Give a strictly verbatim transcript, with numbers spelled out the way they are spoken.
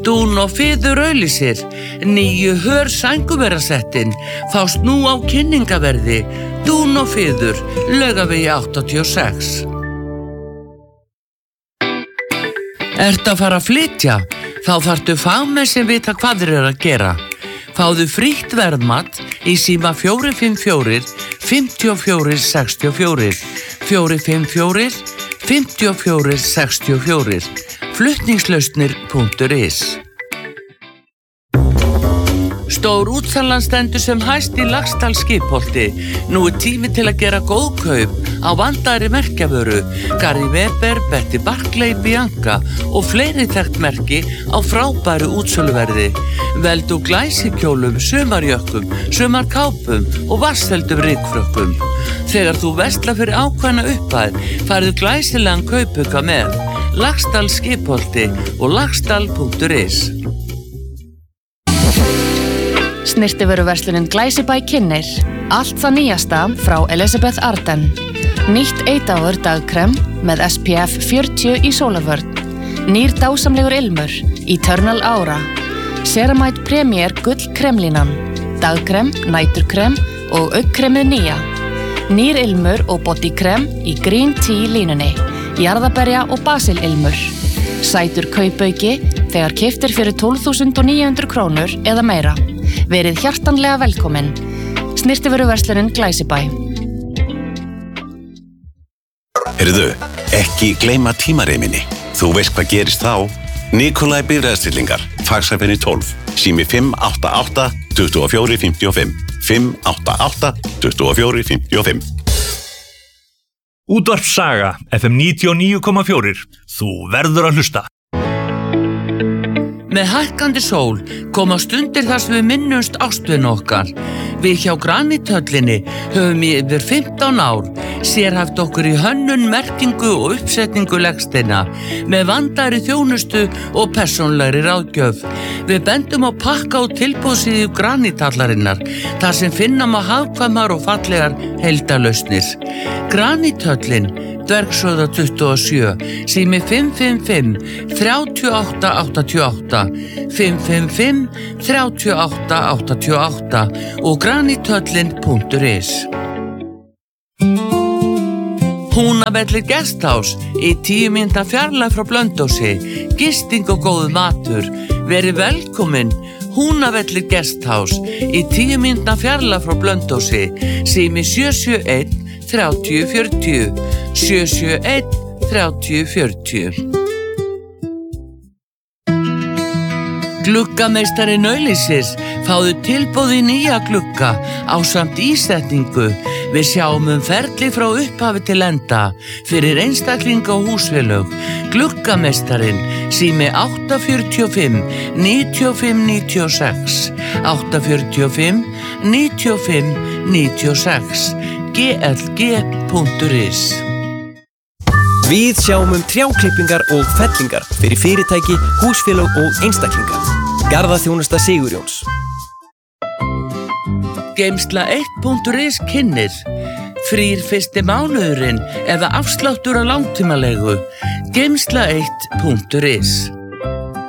Dún og Fiður auglýsir. Nýju hör sængurverasettin fást nú á kynningaverði. Dún og Fiður, Laugavegi áttatíu og sex. Ertu að fara að flytja? Þá þarftu fagmenn sem vita hvað þeir eru að gera. Fáðu frítt verðmat í síma fjögur fimm fjögur, fimm fjögur sex fjögur, fjögur fimm fjögur, fimm fjögur sex fjögur, flutningslausnir punktur is. Stór útsalan stendur sem hæst í Laxdal skipholti. Nú er tími til að gera góð kaup á vandaðri merkjavöru, Gary Weber, Betty Barclay, Bianca og fleiri þekkt merki á frábæru útsöluverði. Veldu glæsikjólum, sumarjökkum, sumarkápum og vatnsfeldum rykfrökkum. Þegar þú verslar fyrir ákveðna upphæð, færðu glæsilegan kaupauka með Laxdal skipholti og laxdal punktur is. Snyrtivöruverslunin Glæsibæ kynnir allt það nýjasta frá Elizabeth Arden. Nýtt eitt-áður dagkrem með S P F fjörutíu í sólarvörn. Nýr dásamlegur ilmur, Eternal Aura. Ceramide Premier gull kremlínan. Dagkrem, næturkrem og augnkremið nýja. Nýr ilmur og bodykrem í Green Tea línunni. Jarðaberja og basililmur. Sætur kaupauki þegar keyptir fyrir tólf þúsund níu hundruð krónur eða meira. Verið hjartanlega velkomin. Snyrtivöruverslunin Glæsibæ. Heyrðu, ekki gleyma tímareiminni. Þú veist hvað gerist þá. Nikolai bifreiðastillingar, Faxafeni tólf, sími fimm átta átta, tuttugu og fjögur fimmtíu og fimm, fimm átta átta, tuttugu og fjögur fimmtíu og fimm. Útvarp Saga, F M níutíu og níu komma fjögur. Þú verður að hlusta. Með hækkandi sól koma stundir þar sem við minnumst ástvin okkar. Við hjá Granithöllinni höfum í yfir fimmtán ár sérhæft okkur í hönnun, merkingu og uppsetningu legsteina með vandaðri þjónustu og persónlegri ráðgjöf. Við bendum á pakka og tilboðsíðu Granithallarinnar þar sem finna má hagkvæmar og fallegar heildarlausnir. Granithöllin, Dvergshöfða tuttugu og sjö, sími fimm fimm fimm, þrjátíu og átta áttatíu og átta, fimm fimm fimm, þrjátíu og átta áttatíu og átta og granithöllin punktur is. Húnavellir Guesthouse í tíu mínútna fjarlægð frá Blönduósi, gisting og góður matur. Verið velkomin. Húnavellir Guesthouse í tíu mínútna fjarlægð frá Blönduósi, sími sjö sjö einn, þrjátíu fjörutíu, sjö sjö einn, þrjátíu fjörutíu. Gluggameistarinn auglýsir, fáðu tilboð í nýja glugga ásamt ísetningu. Við sjáum um ferli frá upphafi til enda fyrir einstaklinga og húsfélög. Gluggameistarinn, sími átta fjörutíu og fimm, níutíu og fimm níutíu og sex, átta fjörutíu og fimm, níutíu og fimm níutíu og sex, g l g punktur is. Við sjáum um trjáklippingar og fellingar fyrir fyrirtæki, húsfélög og einstaklinga. Garðaþjónusta Sigurjóns. Geymsla eitt punktur is kynnir. Frýr fyrsti mánuðurinn eða afsláttur á langtímalegu. Geymsla eitt punktur is.